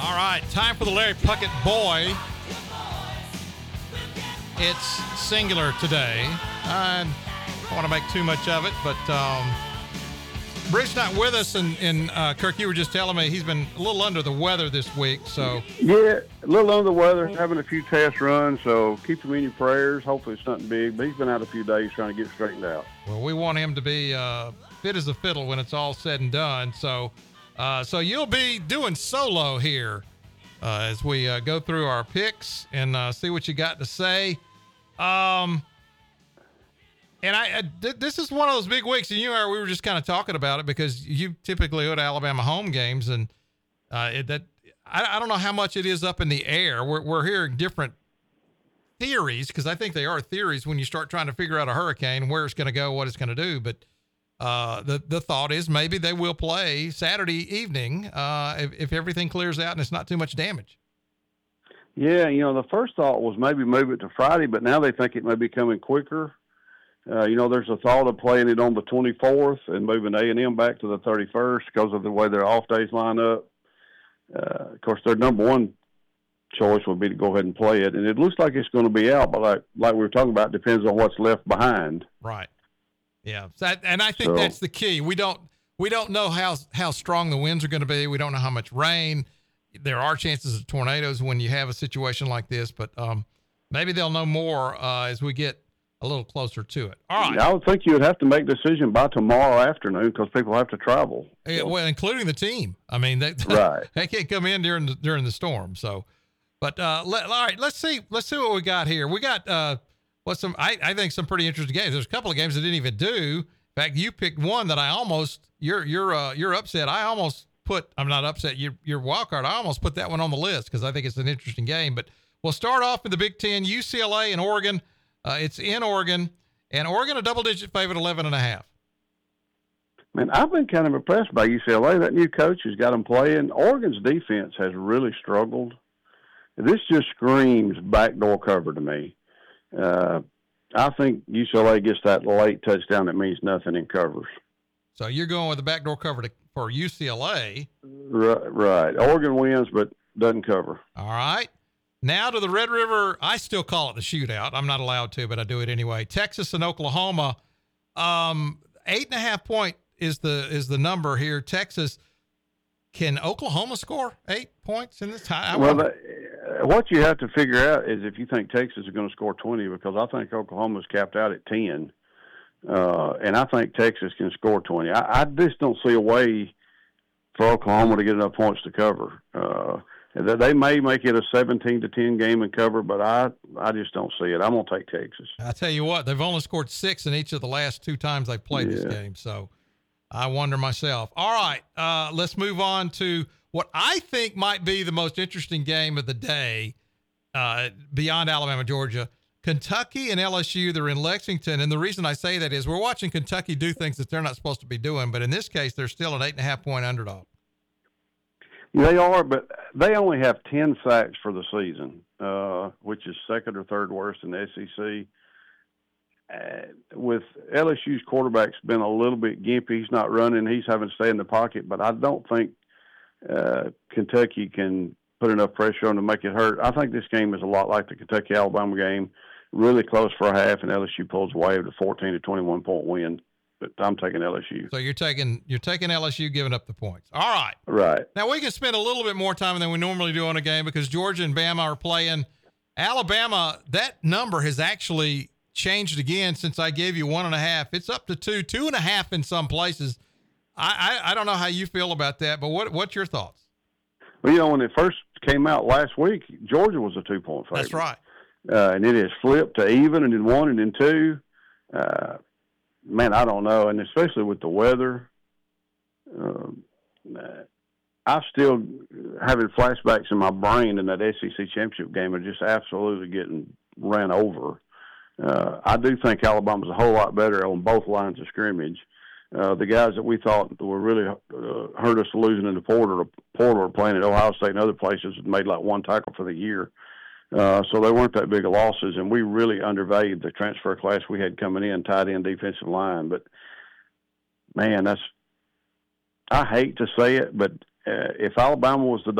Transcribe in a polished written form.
All right, time for the Larry Puckett Boy. It's singular today. I don't want to make too much of it, but Britt's not with us, and Kirk, you were just telling me he's been a little under the weather this week. So yeah, a little under the weather, having a few test runs. So keep him in your prayers. Hopefully it's nothing big, but he's been out a few days trying to get straightened out. Well, we want him to be fit as a fiddle when it's all said and done. So you'll be doing solo here as we go through our picks and see what you got to say. And this is one of those big weeks, and we were just kind of talking about it because you typically go to Alabama home games, and I don't know how much it is up in the air. We're hearing different theories, because I think they are theories when you start trying to figure out a hurricane, where it's going to go, what it's going to do. But the thought is maybe they will play Saturday evening if everything clears out and it's not too much damage. Yeah, the first thought was maybe move it to Friday, but now they think it may be coming quicker. There's a thought of playing it on the 24th and moving A&M back to the 31st because of the way their off days line up. Of course, their number one choice would be to go ahead and play it, and it looks like it's going to be out, but like we were talking about, it depends on what's left behind. Right. Yeah, and I think that's the key. We don't know how strong the winds are going to be. We don't know how much rain. There are chances of tornadoes when you have a situation like this, but maybe they'll know more as we get a little closer to it. All right. I would think you would have to make a decision by tomorrow afternoon because people have to travel. Yeah, well, including the team. I mean, they can't come in during the storm. So, but all right, let's see what we got here. We got I think some pretty interesting games. There's a couple of games that didn't even do. In fact, you picked one that I almost you're upset. I'm not upset. Your wild card. I almost put that one on the list because I think it's an interesting game. But we'll start off in the Big Ten, UCLA and Oregon. It's in Oregon, and Oregon a double-digit favorite, 11.5. Man, I've been kind of impressed by UCLA. That new coach has got them playing. Oregon's defense has really struggled. This just screams backdoor cover to me. I think UCLA gets that late touchdown that means nothing and covers. So you're going with the backdoor cover for UCLA. Right. Oregon wins, but doesn't cover. All right. Now to the Red River. I still call it the shootout. I'm not allowed to, but I do it anyway. Texas and Oklahoma. 8.5 point is the number here. Texas. Can Oklahoma score 8 points in this time? What you have to figure out is if you think Texas is going to score 20, because I think Oklahoma's capped out at 10. And I think Texas can score 20. I just don't see a way for Oklahoma to get enough points to cover. They may make it a 17-10 game and cover, but I just don't see it. I'm going to take Texas. I tell you what, they've only scored 6 in each of the last 2 times they've played this game. So I wonder myself. All right, let's move on to what I think might be the most interesting game of the day beyond Alabama, Georgia. Kentucky and LSU, they're in Lexington. And the reason I say that is we're watching Kentucky do things that they're not supposed to be doing. But in this case, they're still an 8.5 point underdog. They are, but they only have 10 sacks for the season, which is second or third worst in the SEC. With LSU's quarterback's been a little bit gimpy. He's not running. He's having to stay in the pocket. But I don't think Kentucky can put enough pressure on to make it hurt. I think this game is a lot like the Kentucky-Alabama game, really close for a half, and LSU pulls away with a 14 to 21 point win. But I'm taking LSU. So you're taking LSU, giving up the points. All right. Right. Now we can spend a little bit more time than we normally do on a game because Georgia and Bama are playing. Alabama, that number has actually changed again since I gave you 1.5. It's up to 2.5 in some places. I don't know how you feel about that, but what's your thoughts? Well, when it first came out last week, Georgia was a 2-point favorite. That's right. And it has flipped to even and then 1 and then 2. Man, I don't know, and especially with the weather, I'm still having flashbacks in my brain in that SEC championship game of just absolutely getting ran over. I do think Alabama's a whole lot better on both lines of scrimmage. The guys that we thought were really hurt us losing in the Porter or playing at Ohio State and other places had made like 1 tackle for the year. So they weren't that big of losses, and we really undervalued the transfer class we had coming in, tight end, defensive line. But, man, I hate to say it, but if Alabama was the